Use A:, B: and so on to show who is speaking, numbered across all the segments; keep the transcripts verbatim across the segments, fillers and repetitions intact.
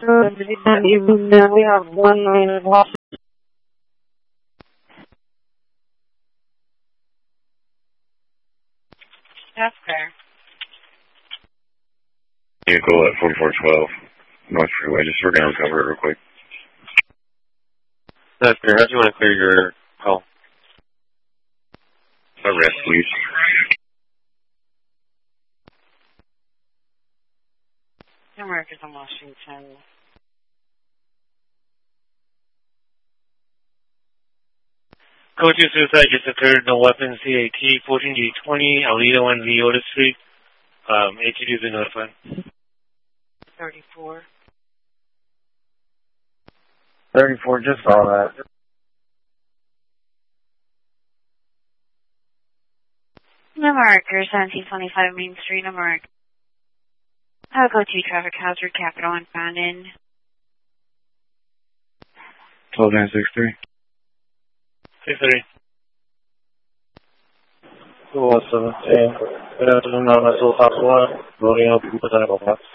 A: Even now we have one minute lost.
B: That's fair.
C: Vehicle at forty-four twelve North Freeway. Just we're going to recover it real quick.
D: That's fair. How do you want to clear your call?
C: Arrest, please.
B: America's in Washington.
E: Code two suicide just occurred. No weapons. C A T fourteen G twenty Alito and Leota Street. Um, H E D has been notified.
B: thirty-four.
A: thirty-four, just saw that.
B: America, seventeen twenty-five Main Street, America. I'll go to traffic hazard, capital and found in.
C: twelve nine six three
E: six three.
A: two one seventeen. Good afternoon, I'm at South one. Loading up, people that have a box.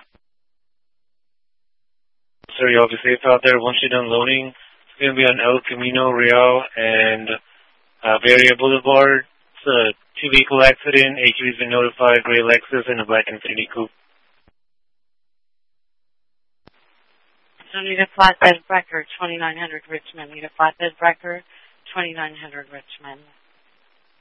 E: Sir, y'all be safe out there. Once you're done loading, it's going to be on El Camino Real and uh, Berea Boulevard. It's a two-vehicle accident. H E B's been notified. Gray Lexus and a black Infiniti Coupe.
B: So need a flatbed breaker, twenty-nine hundred Richmond. Need a flatbed breaker, twenty-nine hundred Richmond.